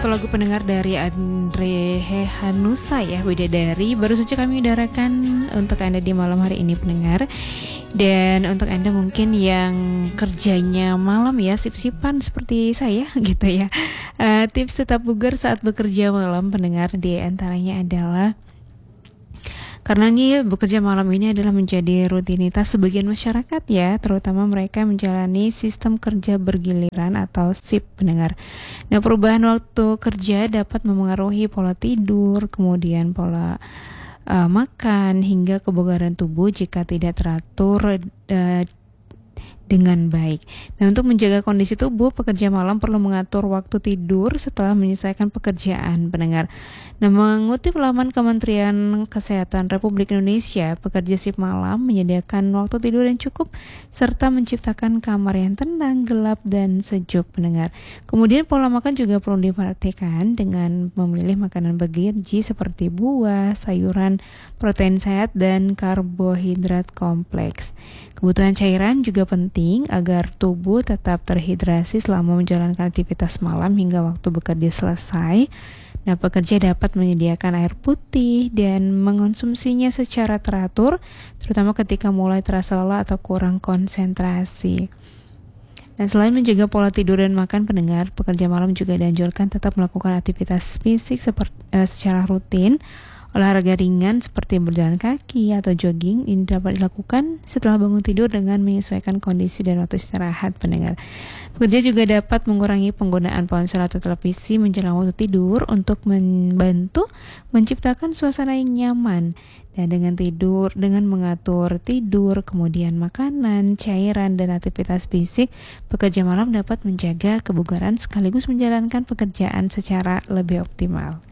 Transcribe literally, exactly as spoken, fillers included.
satu lagu pendengar dari Andre Hehanussa ya, Bidadari. Baru saja kami udarakan untuk Anda di malam hari ini pendengar. Dan untuk Anda mungkin yang kerjanya malam ya, sip-sipan seperti saya gitu ya, uh, tips tetap bugar saat bekerja malam pendengar di antaranya adalah, karena nih bekerja malam ini adalah menjadi rutinitas sebagian masyarakat ya, terutama mereka menjalani sistem kerja bergiliran atau shift pendengar. Nah, perubahan waktu kerja dapat memengaruhi pola tidur, kemudian pola uh, makan, hingga kebugaran tubuh jika tidak teratur uh, dengan baik. Nah, untuk menjaga kondisi tubuh, pekerja malam perlu mengatur waktu tidur setelah menyelesaikan pekerjaan pendengar. Nah, mengutip laman Kementerian Kesehatan Republik Indonesia, pekerja shift malam menyediakan waktu tidur yang cukup serta menciptakan kamar yang tenang, gelap, dan sejuk pendengar. Kemudian pola makan juga perlu diperhatikan dengan memilih makanan bergizi seperti buah, sayuran, protein sehat, dan karbohidrat kompleks. Kebutuhan cairan juga penting agar tubuh tetap terhidrasi selama menjalankan aktivitas malam hingga waktu bekerja selesai. Nah, pekerja dapat menyediakan air putih dan mengonsumsinya secara teratur, terutama ketika mulai terasa lelah atau kurang konsentrasi. Dan selain menjaga pola tidur dan makan pendengar, pekerja malam juga dianjurkan tetap melakukan aktivitas fisik seperti, uh, secara rutin. Olahraga ringan seperti berjalan kaki atau jogging ini dapat dilakukan setelah bangun tidur dengan menyesuaikan kondisi dan waktu istirahat pendengar. Pekerja juga dapat mengurangi penggunaan ponsel atau televisi menjelang waktu tidur untuk membantu menciptakan suasana yang nyaman. Dan dengan tidur, dengan mengatur tidur, kemudian makanan, cairan, dan aktivitas fisik, pekerja malam dapat menjaga kebugaran sekaligus menjalankan pekerjaan secara lebih optimal.